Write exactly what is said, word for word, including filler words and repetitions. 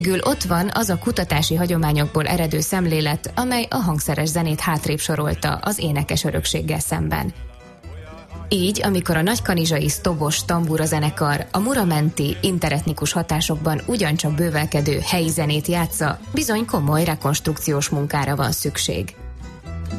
Végül ott van az a kutatási hagyományokból eredő szemlélet, amely a hangszeres zenét hátrébb sorolta az énekes örökséggel szemben. Így, amikor a nagykanizsai Sztobos tambúra zenekar a muramenti interetnikus hatásokban ugyancsak bővelkedő helyi zenét játsza, bizony komoly rekonstrukciós munkára van szükség.